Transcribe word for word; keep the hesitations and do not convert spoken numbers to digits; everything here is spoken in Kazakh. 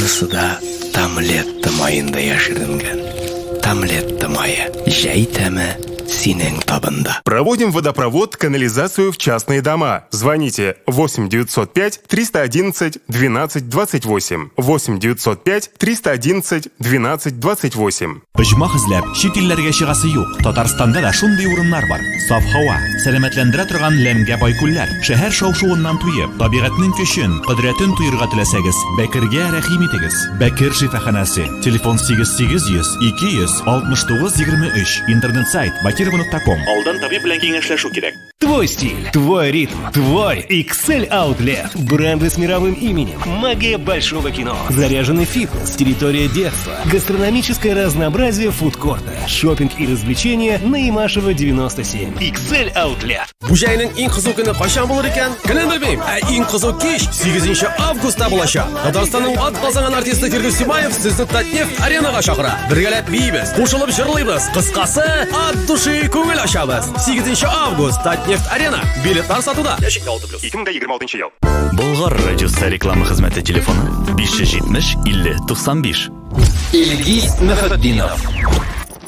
Кайсысы да Тамлетта майында яширенгән. Тамлетта майы җәй тәме синең табында. Проводим водопровод, канализацию в частные дома. Звоните восемь девятьсот пять триста одиннадцать двенадцать двадцать восемь. восемь девятьсот пять триста одиннадцать двенадцать двадцать восемь. Оҗмах эзләп, чит илләргә чыгасы юк. Татарстанда да шундый урыннар бар. Саф һава, сәламәтләндерә торган ләмгә бай күлләр. Шәһәр шау-шуыннан туеп, табигатьнең көчен, кодрәтен туйырга теләсәгез, Бәкергә рәхим итегез. Бәкер шифаханасы. Телефон сигез сигез йөз ике йөз алтмыш тугыз егерме өч. Интернет сайт бакирова точка ком. Алдан табиб белән киңәшләшү кирәк. Твой стиль, твой ритм, твой икс эль Outlet. Бренды с мировым именем. Магия большого кино. Заряженный фитнес. Территория детства. Гастрономическое разнообразие фудкорта. Шопинг и развлечения на Имашева девяносто семь. икс эль Outlet. Bu jayning eng qiziq kuni qachon bo'lar ekan? Qani bilmayman. Eng qiziq kech sakkizinchi avgustda bo'lacak. Татарстанның ат казанган артисты Фирдус Симаев sizni Татнефть аренаga chaqira. Birgalab biymiz, qo'shilib jillaymiz. Qisqasi, от души ko'ngil ochamiz. sakkizinchi avgust Татнефть арена. Biletlar sotuvda. ике мең егерме алтынчы ел. Болгар радиосы реклама хезмәте телефоны биш йөз җитмеш илле туксан биш. Илгиз Мөхәддинов.